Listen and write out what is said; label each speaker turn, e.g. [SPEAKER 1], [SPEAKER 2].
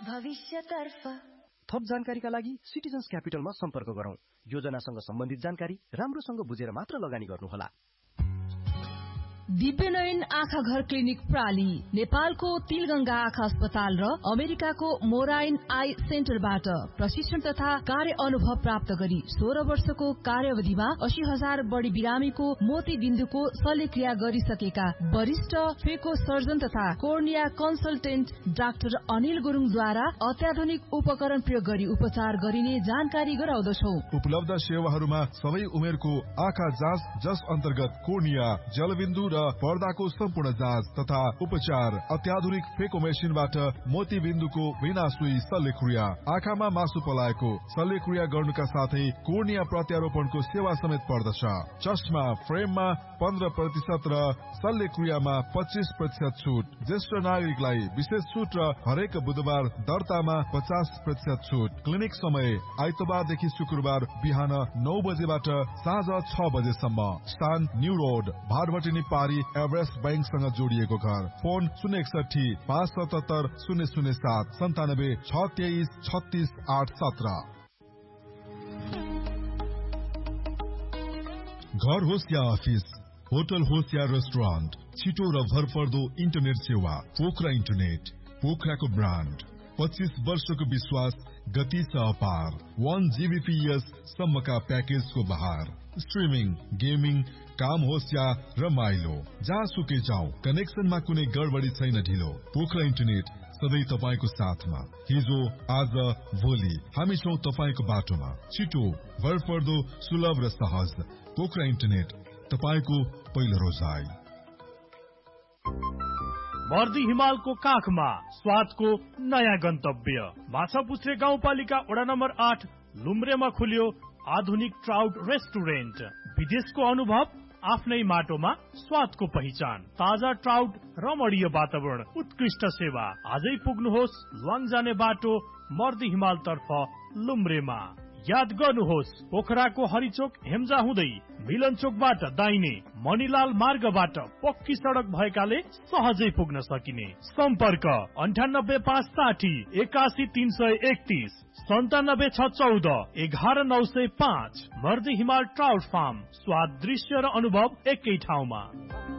[SPEAKER 1] भविष्यतर्फ।
[SPEAKER 2] थप जानकारीका लागि सिटिजन्स क्यापिटलमा सम्पर्क गरौँ। योजनासँग सम्बन्धित जानकारी राम्रोसँग बुझेर मात्र लगानी गर्नुहोला।
[SPEAKER 3] दिव्यनयन आँखा घर क्लिनिक प्राली नेपालको तिलगंगा आँखा अस्पताल र अमेरिकाको मोराइन आई सेन्टरबाट प्रशिक्षण तथा कार्य अनुभव प्राप्त गरी 16 वर्षको कार्यावधिमा 80,000 बढी बिरामीको मोती बिन्दुको शल्यक्रिया गरिसकेका वरिष्ठ फेको सर्जन तथा कोर्निया कन्सल्टेन्ट डाक्टर अनिल गुरुङद्वारा अत्याधुनिक उपकरण प्रयोग गरी उपचार गरिने जानकारी गराउँदछौ।
[SPEAKER 4] उपलब्ध सेवाहरूमा सबै उमेरको आँखा जाँच जस अन्तर्गत कोर्निया, जलबिन्दु र पर्दाको सम्पूर्ण जाँच तथा उपचार, अत्याधुनिक फेको मेसिनबाट मोती बिन्दुको बिना सुई शल्यक्रिया, आँखामा मासु पलाएको शल्यक्रिया गर्नुका साथै कोर्निया प्रत्यारोपणको सेवा समेत पर्दछ। चस्मा फ्रेममा 15% र शल्यक्रियामा 25% छुट। ज्येष्ठ नागरिकलाई विशेष छुट र हरेक बुधबार दर्तामा 50% छुट। क्लिनिक समय आइतबारदेखि शुक्रबार बिहान 9 बजेबाट साँझ 6 बजेसम्म। स्थान न्यू रोड, भारभटिनी पारी, एभरेस्ट बैंकसँग जोडिएको घर। फोन 061 577 007 97 623 36 817। घर होस् या अफिस, होटल होस् या रेस्टुरेन्ट, छिटो र भरपर्दो इन्टरनेट सेवा पोखरा इन्टरनेट। पोखराको ब्रान्ड, 25 वर्षको विश्वास, गति छ अपार। 1 Gbps सम्मका प्याकेजको बहार। स्ट्रिमिङ, गेमिङ, काम होस् या रमाइलो, जहाँसुकै जाउँ कनेक्सनमा कुनै गडबडी छैन। ढिलो पोखरा इन्टरनेट सधैँ तपाईको साथमा। हिजो आज भोलि हामी छौं तपाईको बाटोमा। छिटो, भरपर्दो, सुलभ र सहज। पोखरा इन्टरनेट, तपाईको पहिलो रोजाइ।
[SPEAKER 5] मर्दी हिमालको काखमा स्वादको नयाँ गन्तव्य माछापुच्छ्रे गाउँपालिका वडा नम्बर 8 लुम्ब्रेमा खुल्यो आधुनिक ट्राउट रेस्टुरेन्ट। विदेशको अनुभव आफ्नै माटोमा स्वादको पहिचान। ताजा ट्राउट, रमणीय वातावरण, उत्कृष्ट सेवा। आजै पुग्नुहोस् ल्वाङ जाने बाटो मर्दी हिमाल तर्फ लुम्ब्रेमा। याद गर्नुहोस् पोखराको हरिचोक हेम्जा हुँदै मिलन चोकबाट दाहिने मणिलाल मार्गबाट पक्की सडक भएकाले सहजै पुग्न सकिने। सम्पर्क 9856 81331 97614 11905। मर्दी हिमाल ट्राउट फार्म, स्वाद, दृश्य र अनुभव एकै ठाउँमा।